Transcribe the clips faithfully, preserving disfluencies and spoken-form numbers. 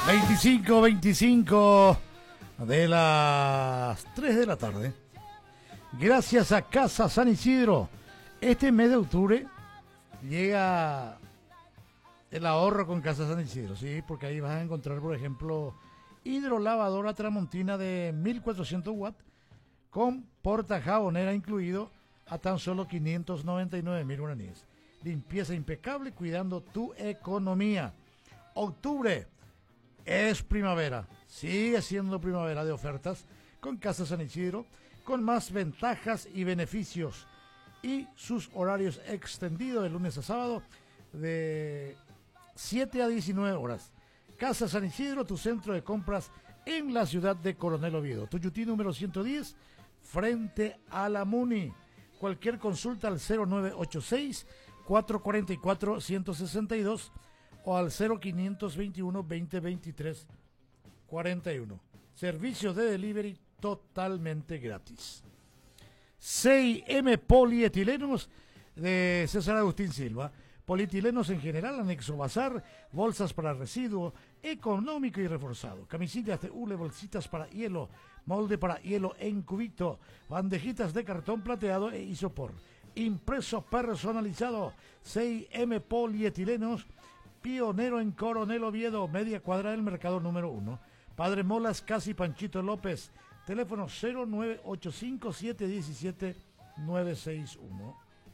veinticinco, veinticinco de las tres de la tarde. Gracias a Casa San Isidro. Este mes de octubre llega el ahorro con Casa San Isidro, ¿sí? Porque ahí vas a encontrar, por ejemplo, hidrolavadora tramontina de mil cuatrocientos watts con porta jabonera incluido a tan solo quinientos noventa y nueve mil guaraníes. Limpieza impecable cuidando tu economía. Octubre es primavera, sigue siendo primavera de ofertas con Casa San Isidro, con más ventajas y beneficios y sus horarios extendidos de lunes a sábado de siete a diecinueve horas. Casa San Isidro, tu centro de compras en la ciudad de Coronel Oviedo. Tuyutí número ciento diez, frente a la Muni. Cualquier consulta al cero nueve ocho seis, cuatro cuatro cuatro, uno seis dos o al cero quinientos veintiuno, veinte veintitrés cuarenta y uno. Servicios de delivery totalmente gratis. seis eme Polietilenos de César Agustín Silva. Polietilenos en general, anexo bazar, bolsas para residuo, económico y reforzado. Camisillas de hule, bolsitas para hielo, molde para hielo en cubito, bandejitas de cartón plateado e isopor. Impreso personalizado. seis eme Polietilenos, pionero en Coronel Oviedo, media cuadra del mercado número uno. Padre Molas, casi Panchito López. Teléfono cero nueve ocho cinco, siete uno siete, nueve seis uno.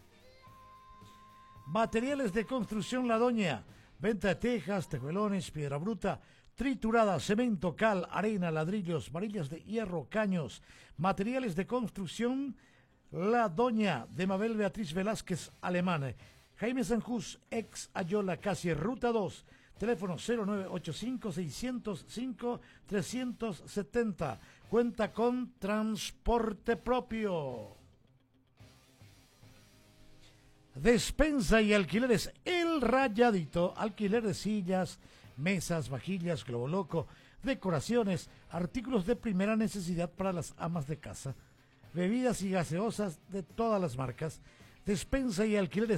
Materiales de construcción La Doña. Venta de tejas, tejuelones, piedra bruta, triturada, cemento, cal, arena, ladrillos, varillas de hierro, caños. Materiales de construcción La Doña, de Mabel Beatriz Velázquez, Alemán. Jaime Sanjús, ex Ayola, casi Ruta dos. Teléfono cero nueve ocho cinco, seis cero cinco, tres siete cero. Cuenta con transporte propio. Despensa y alquileres El Rayadito. Alquiler de sillas, mesas, vajillas, globo loco, decoraciones, artículos de primera necesidad para las amas de casa, bebidas y gaseosas de todas las marcas. Despensa y alquileres